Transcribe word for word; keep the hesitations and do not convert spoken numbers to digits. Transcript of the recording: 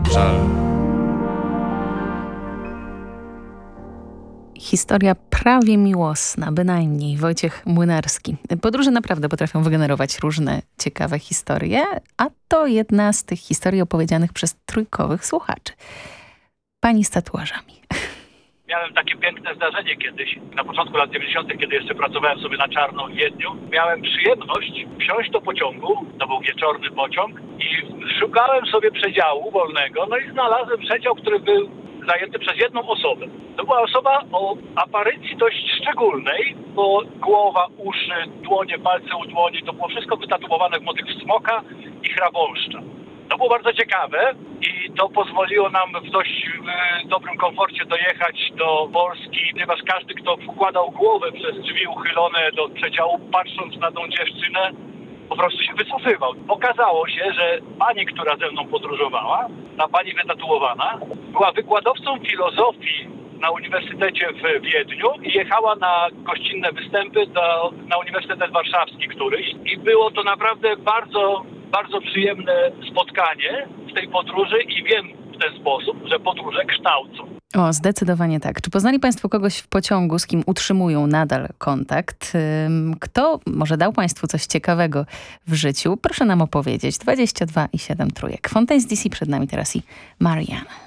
żal. Historia prawie miłosna, bynajmniej. Wojciech Młynarski. Podróże naprawdę potrafią wygenerować różne ciekawe historie, a to jedna z tych historii opowiedzianych przez trójkowych słuchaczy. Pani z tatuażami. Miałem takie piękne zdarzenie kiedyś, na początku lat dziewięćdziesiątych, kiedy jeszcze pracowałem sobie na czarno w Wiedniu. Miałem przyjemność wsiąść do pociągu, to był wieczorny pociąg, i szukałem sobie przedziału wolnego, no i znalazłem przedział, który był zajęty przez jedną osobę. To była osoba o aparycji dość szczególnej, bo głowa, uszy, dłonie, palce u dłoni, to było wszystko wytatuowane w motyw smoka i chrabąszcza. To było bardzo ciekawe i to pozwoliło nam w dość w dobrym komforcie dojechać do Polski, ponieważ każdy, kto wkładał głowę przez drzwi uchylone do przedziału, patrząc na tą dziewczynę, po prostu się wycofywał. Okazało się, że pani, która ze mną podróżowała, ta pani wytatuowana, była wykładowcą filozofii na Uniwersytecie w Wiedniu i jechała na gościnne występy do, na Uniwersytet Warszawski któryś. I było to naprawdę bardzo, bardzo przyjemne spotkanie w tej podróży i wiem w ten sposób, że podróże kształcą. O, zdecydowanie tak. Czy poznali Państwo kogoś w pociągu, z kim utrzymują nadal kontakt? Kto może dał Państwu coś ciekawego w życiu? Proszę nam opowiedzieć. dwadzieścia dwa i siedem trójek. Fontaines D C przed nami teraz i Marianne.